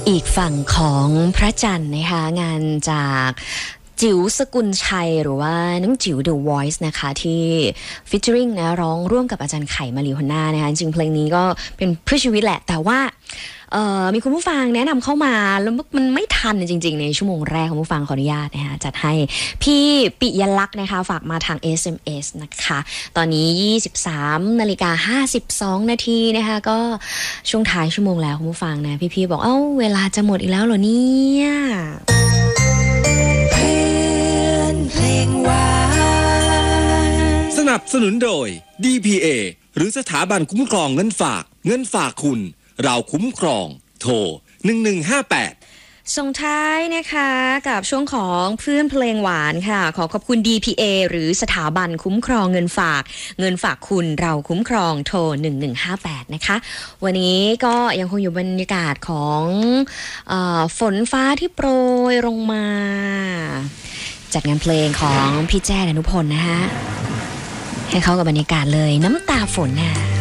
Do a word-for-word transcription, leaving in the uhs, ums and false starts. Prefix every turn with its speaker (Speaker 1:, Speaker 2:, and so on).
Speaker 1: อีกฝั่งของพระจันทร์นะคะงานจากจิ๋วสกุลชัยหรือว่าน้องจิ๋ว The Voice นะคะที่ฟีเจอริงนะร้องร่วมกับอาจารย์ไข่มารีฮอนน่านะคะจริงเพลงนี้ก็เป็นเพื่อชีวิตแหละแต่ว่ามีคุณผู้ฟังแนะนำเข้ามาแล้วมันไม่ทันจริงๆในชั่วโมงแรกของผู้ฟังขออนุญาตนะคะจัดให้พี่ปิยลักษณ์นะคะฝากมาทาง เอส เอ็ม เอส นะคะตอนนี้ ยี่สิบสามนาฬิกาห้าสิบสองนาทีนะคะก็ช่วงท้ายชั่วโมงแล้วคุณผู้ฟังนะพี่ๆบอกเอ้าเวลาจะหมดอีกแล้วเหรอเนี่ย
Speaker 2: สนับสนุนโดย ดี พี เอ หรือสถาบันคุ้มครองเงินฝากเงินฝากคุณเราคุ้มครองโทรหนึ่งหนึ่งห้าแปด
Speaker 1: ส่งท้ายนะคะกับช่วงของเพื่อนเพลงหวานค่ะขอขอบคุณ ดี พี เอ หรือสถาบันคุ้มครองเงินฝากเงินฝากคุณเราคุ้มครองโทรหนึ่งหนึ่งห้าแปดนะคะวันนี้ก็ยังคงอยู่บรรยากาศของเอ่อฝนฟ้าที่โปรยลงมาจัดงานเพลงของพี่แจ้ อนุพลนะคะให้เข้ากับบรรยากาศเลยน้ำตาฝนน่ะ